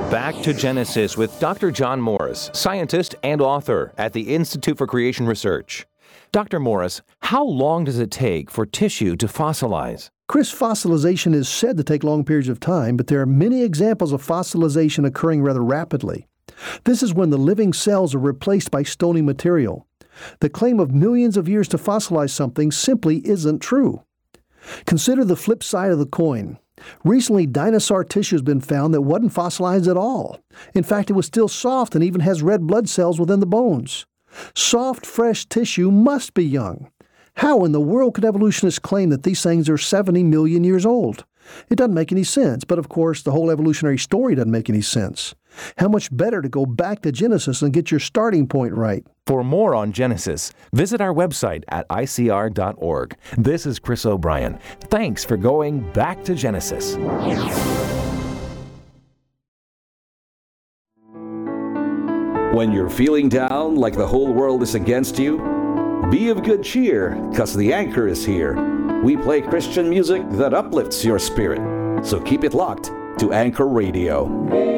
Back to Genesis with Dr. John Morris, scientist and author at the Institute for Creation Research. Dr. Morris, how long does it take for tissue to fossilize? Chris, fossilization is said to take long periods of time, but there are many examples of fossilization occurring rather rapidly. This is when the living cells are replaced by stony material. The claim of millions of years to fossilize something simply isn't true. Consider the flip side of the coin. Recently, dinosaur tissue has been found that wasn't fossilized at all. In fact, it was still soft and even has red blood cells within the bones. Soft, fresh tissue must be young. How in the world could evolutionists claim that these things are 70 million years old? It doesn't make any sense, but of course, the whole evolutionary story doesn't make any sense. How much better to go back to Genesis and get your starting point right. For more on Genesis, visit our website at icr.org. This is Chris O'Brien. Thanks for going back to Genesis. When you're feeling down like the whole world is against you, be of good cheer, 'cause the Anchor is here. We play Christian music that uplifts your spirit. So keep it locked to Anchor Radio.